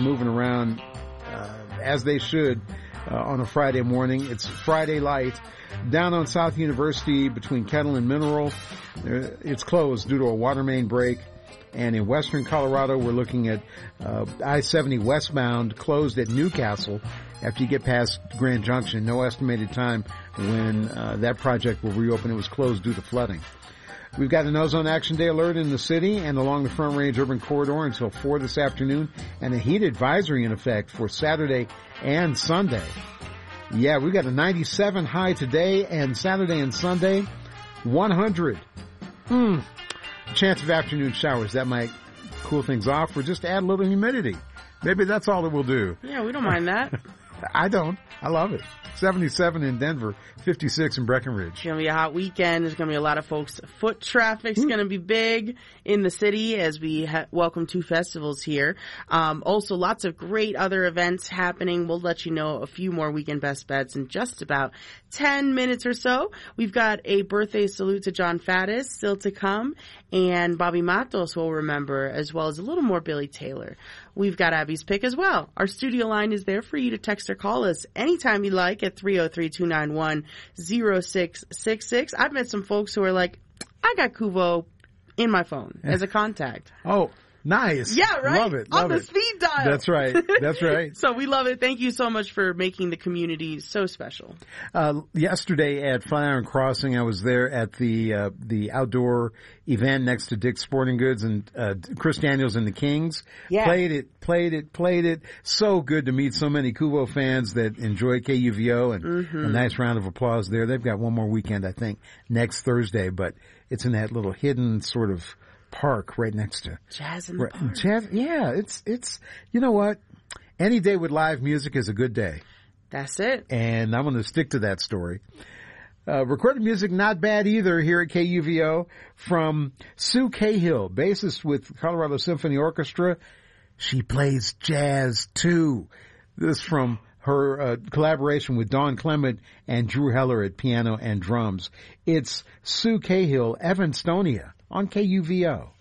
moving around as they should on a Friday morning. It's Friday Light. Down on South University between Kettle and Mineral, it's closed due to a water main break. And in western Colorado, we're looking at I-70 westbound closed at Newcastle after you get past Grand Junction. No estimated time when that project will reopen. It was closed due to flooding. We've got an Ozone Action Day alert in the city and along the Front Range Urban Corridor until 4 this afternoon, and a heat advisory in effect for Saturday and Sunday. Yeah, we've got a 97 high today and Saturday and Sunday, 100. Chance of afternoon showers. That might cool things off or just add a little humidity. Maybe that's all it will do. Yeah, we don't mind that. I don't. I love it. 77 in Denver, 56 in Breckenridge. It's going to be a hot weekend. There's going to be a lot of folks. Foot traffic's going to be big in the city as we welcome 2 festivals here. Also, lots of great other events happening. We'll let you know a few more weekend best bets in just about 10 minutes or so. We've got a birthday salute to John Faddis still to come, and Bobby Matos will remember, as well as a little more Billy Taylor. We've got Abby's pick as well. Our studio line is there for you to text or call us anytime you like at 303-291-0666. I've met some folks who are like, I got Kuvo in my phone as a contact. Oh, nice. Yeah, right? Love it. On the speed dial. That's right. That's right. So we love it. Thank you so much for making the community so special. Yesterday at Flatiron Crossing, I was there at the outdoor event next to Dick's Sporting Goods, and Chris Daniels and the Kings played it. So good to meet so many Kuvo fans that enjoy KUVO, and a nice round of applause there. They've got one more weekend, I think, next Thursday, but it's in that little hidden sort of park right next to Jazz in the Park. Jazz, yeah, it's you know what? Any day with live music is a good day. That's it. And I'm going to stick to that story. Recorded music, not bad either here at KUVO from Sue Cahill, bassist with Colorado Symphony Orchestra. She plays jazz too. This from her collaboration with Don Clement and Drew Heller at piano and drums. It's Sue Cahill, Evanstonia on KUVO.